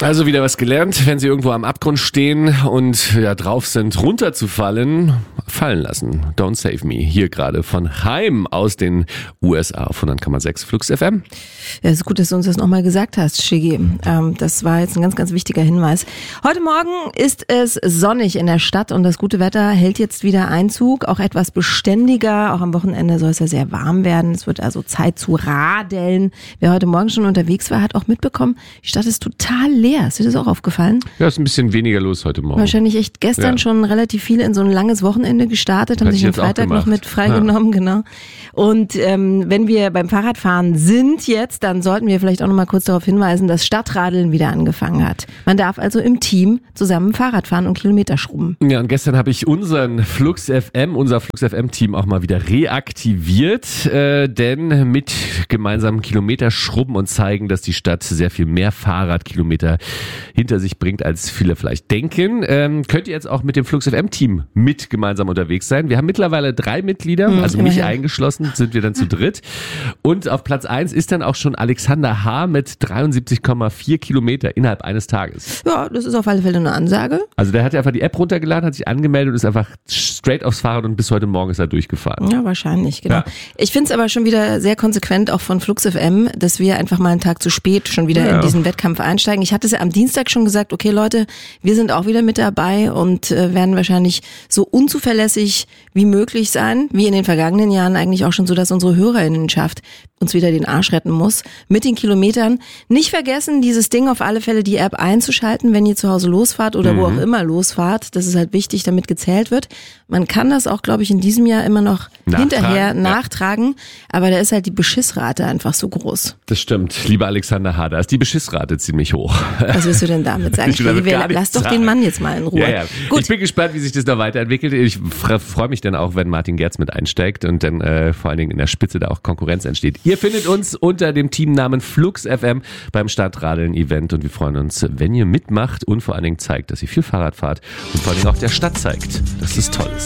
Also wieder was gelernt, wenn Sie irgendwo am Abgrund stehen und drauf sind, runterzufallen, fallen lassen. Don't save me. Hier gerade von Heim aus den USA auf 100,6 Flux FM. Ja, es ist gut, dass du uns das nochmal gesagt hast, Shiggy. Das war jetzt ein ganz, ganz wichtiger Hinweis. Heute Morgen ist es sonnig in der Stadt und das gute Wetter hält jetzt wieder Einzug. Auch etwas beständiger. Auch am Wochenende soll es ja sehr warm werden. Es wird also Zeit zu radeln. Wer heute Morgen schon unterwegs war, hat auch mitbekommen, die Stadt ist total leer. Ist dir das auch aufgefallen? Ja, ist ein bisschen weniger los heute Morgen. Wahrscheinlich echt gestern schon relativ viele in so ein langes Wochenende gestartet, haben sich den Freitag noch mit freigenommen, genau. Und wenn wir beim Fahrradfahren sind jetzt, dann sollten wir vielleicht auch noch mal kurz darauf hinweisen, dass Stadtradeln wieder angefangen hat. Man darf also im Team zusammen Fahrrad fahren und Kilometer schrubben. Ja, und gestern habe ich unser Flux FM-Team auch mal wieder reaktiviert, denn mit gemeinsamen Kilometer schrubben und zeigen, dass die Stadt sehr viel mehr Fahrradkilometer hinter sich bringt, als viele vielleicht denken. Könnt ihr jetzt auch mit dem Flux FM-Team mit gemeinsam unterwegs sein. Wir haben mittlerweile 3 Mitglieder, also mich eingeschlossen, sind wir dann zu dritt. Und auf Platz 1 ist dann auch schon Alexander H. mit 73,4 Kilometer innerhalb eines Tages. Ja, das ist auf alle Fälle eine Ansage. Also der hat ja einfach die App runtergeladen, hat sich angemeldet und ist einfach straight aufs Fahrrad und bis heute Morgen ist er durchgefahren. Ja, wahrscheinlich, genau. Ja. Ich finde es aber schon wieder sehr konsequent auch von Flux FM, dass wir einfach mal einen Tag zu spät schon wieder in diesen Wettkampf einsteigen. Ich hatte es ja am Dienstag schon gesagt, okay Leute, wir sind auch wieder mit dabei und werden wahrscheinlich so unzuverlässig wie möglich sein, wie in den vergangenen Jahren eigentlich auch schon so, dass unsere Hörerinnenschaft uns wieder den Arsch retten muss mit den Kilometern. Nicht vergessen, dieses Ding auf alle Fälle die App einzuschalten, wenn ihr zu Hause losfahrt oder wo auch immer losfahrt. Das ist halt wichtig, damit gezählt wird. Man kann das auch, glaube ich, in diesem Jahr immer noch hinterher nachtragen, aber da ist halt die Beschissrate einfach so groß. Das stimmt, lieber Alexander H., da ist die Beschissrate ziemlich hoch. Was willst du denn damit sagen? Lass doch den Mann jetzt mal in Ruhe. Ja. Gut. Ich bin gespannt, wie sich das noch weiterentwickelt. Ich freue mich dann auch, wenn Martin Gerz mit einsteigt und dann vor allen Dingen in der Spitze da auch Konkurrenz entsteht. Ihr findet uns unter dem Teamnamen Flux FM beim Stadtradeln-Event und wir freuen uns, wenn ihr mitmacht und vor allen Dingen zeigt, dass ihr viel Fahrrad fahrt und vor allen Dingen auch der Stadt zeigt, dass es toll ist.